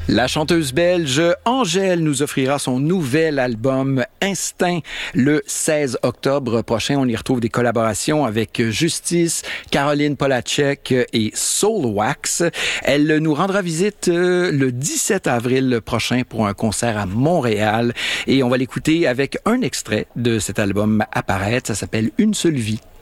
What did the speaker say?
La chanteuse belge Angèle nous offrira son nouvel album Instinct le 16 octobre prochain. On y retrouve des collaborations avec Justice, Caroline Polachek et Soulwax. Elle nous rendra visite le 17 avril prochain pour un concert à Montréal et on va l'écouter avec un extrait de cet album à paraître. Ça s'appelle Une seule vie.